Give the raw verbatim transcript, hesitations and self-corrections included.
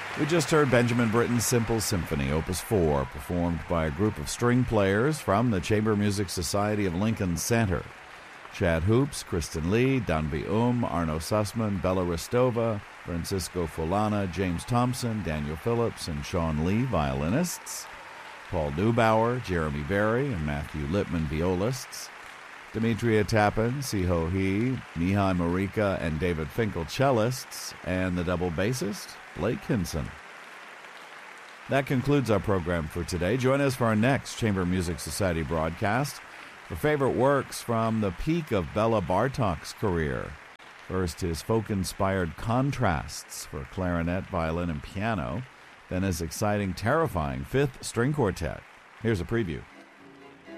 We just heard Benjamin Britten's Simple Symphony, Opus four, performed by a group of string players from the Chamber Music Society of Lincoln Center. Chad Hoops, Kristen Lee, Danby Um, Arno Sussman, Bella Ristova, Francisco Folana, James Thompson, Daniel Phillips, and Sean Lee, violinists. Paul Neubauer, Jeremy Berry, and Matthew Lippman, violists. Demetria Tappan, Siho He, Mihai Marika, and David Finkel, cellists. And the double bassist, Blake Hinson. That concludes our program for today. Join us for our next Chamber Music Society broadcast for favorite works from the peak of Bela Bartok's career. First, his folk-inspired Contrasts for clarinet, violin, and piano. Then his exciting, terrifying fifth string quartet. Here's a preview.